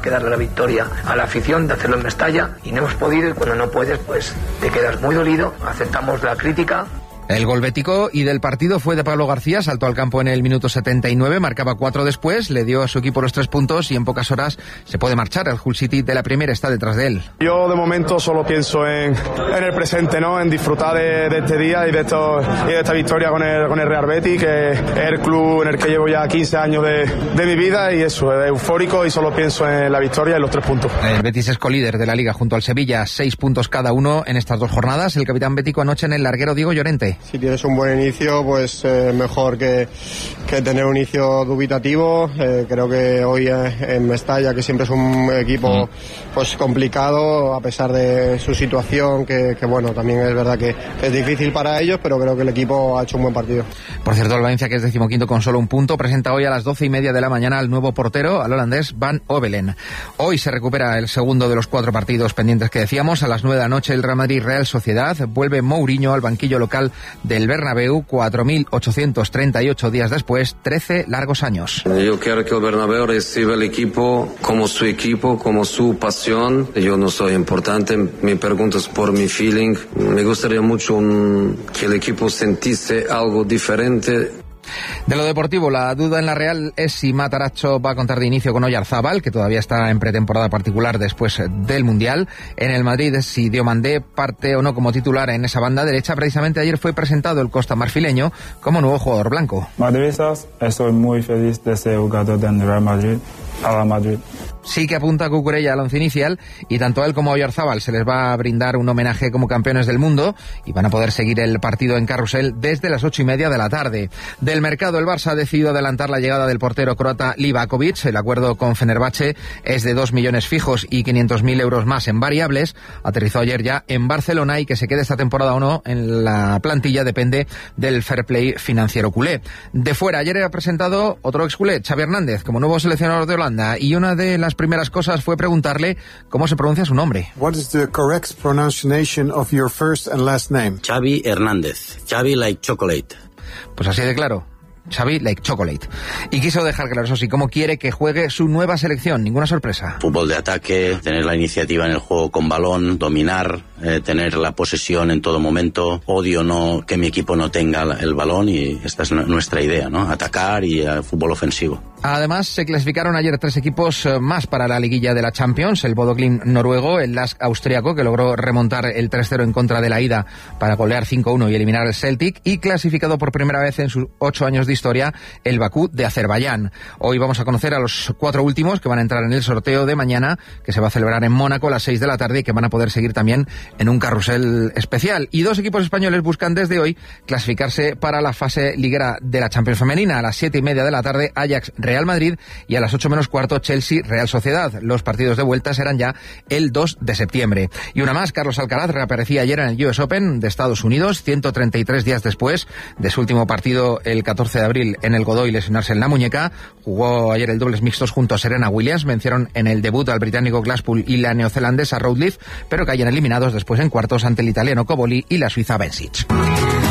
que darle la victoria a la afición, de hacerlo en Mestalla, y no hemos podido, y cuando no puedes, pues te quedas muy dolido. Aceptamos la crítica. El gol bético y del partido fue de Pablo García, saltó al campo en el minuto 79, marcaba 4 después, le dio a su equipo los 3 puntos y en pocas horas se puede marchar. El Hull City de la Premier está detrás de él. Yo de momento solo pienso en el presente, ¿no? En disfrutar de este día y de esta victoria con el Real Betis, que es el club en el que llevo ya 15 años de mi vida, y eso, es eufórico y solo pienso en la victoria y los 3 puntos. El Betis es colíder de la Liga junto al Sevilla, 6 puntos cada uno en estas 2 jornadas. El capitán bético anoche en el larguero Diego Llorente. Si tienes un buen inicio, pues mejor que tener un inicio dubitativo. Creo que hoy en Mestalla, que siempre es un equipo pues complicado, a pesar de su situación, que bueno, también es verdad que es difícil para ellos, pero creo que el equipo ha hecho un buen partido. Por cierto, el Valencia, que es 15º con solo 1 punto, presenta hoy a las 12:30 de la mañana al nuevo portero, al holandés Van Ovelen. Hoy se recupera el segundo de los 4 partidos pendientes que decíamos. A las 9 de la noche el Real Madrid Real Sociedad. Vuelve Mourinho al banquillo local del Bernabéu, 4.838 días después, 13 largos años. Yo quiero que el Bernabéu reciba el equipo, como su pasión. Yo no soy importante, me preguntas por mi feeling. Me gustaría mucho que el equipo sintiese algo diferente. De lo deportivo, la duda en la Real es si Matarazzo va a contar de inicio con Oyarzábal, que todavía está en pretemporada particular después del Mundial. En el Madrid, si Diomandé parte o no como titular en esa banda derecha. Precisamente ayer fue presentado el costamarfileño como nuevo jugador blanco. Madridistas, estoy muy feliz de ser jugador del Real Madrid. A la Madrid. Sí que apunta Cucurella al once inicial, y tanto a él como a Oyarzábal se les va a brindar un homenaje como campeones del mundo y van a poder seguir el partido en Carrusel desde las 8:30 de la tarde. Del mercado, el Barça ha decidido adelantar la llegada del portero croata Livakovic. El acuerdo con Fenerbahce es de 2 millones fijos y 500.000 euros más en variables. Aterrizó ayer ya en Barcelona, y que se quede esta temporada o no en la plantilla depende del fair play financiero culé. De fuera, ayer era presentado otro ex culé, Xavi Hernández, como nuevo seleccionador de Holanda, y una de las primeras cosas fue preguntarle cómo se pronuncia su nombre. What is the correct pronunciation of your first and last name? Xavi Hernández. Xavi like chocolate. Pues así de claro. Xavi like chocolate. Y quiso dejar claro, eso sí, cómo quiere que juegue su nueva selección. Ninguna sorpresa. Fútbol de ataque, tener la iniciativa en el juego con balón, dominar, tener la posesión en todo momento. Odio no que mi equipo no tenga el balón, y esta es nuestra idea, ¿no? Atacar y fútbol ofensivo. Además, se clasificaron ayer 3 equipos más para la liguilla de la Champions. El Bodø Glimt noruego, el Lask austriaco, que logró remontar el 3-0 en contra de la ida para golear 5-1 y eliminar al Celtic, y clasificado por primera vez en sus 8 años de historia, el Bakú de Azerbaiyán. Hoy vamos a conocer a los 4 últimos que van a entrar en el sorteo de mañana, que se va a celebrar en Mónaco a las 6 de la tarde, y que van a poder seguir también en un carrusel especial. Y 2 equipos españoles buscan desde hoy clasificarse para la fase liguera de la Champions femenina. A las 7:30 de la tarde, Ajax Real Madrid, y a las 8 menos cuarto Chelsea Real Sociedad. Los partidos de vuelta serán ya el 2 de septiembre. Y una más, Carlos Alcaraz reaparecía ayer en el US Open de Estados Unidos, 133 días después de su último partido el 14 de abril en el Godoy lesionarse en la muñeca. Jugó ayer el dobles mixtos junto a Serena Williams, vencieron en el debut al británico Glasspool y la neozelandesa Routledge, pero caían eliminados después en cuartos ante el italiano Cobolli y la suiza Bencic.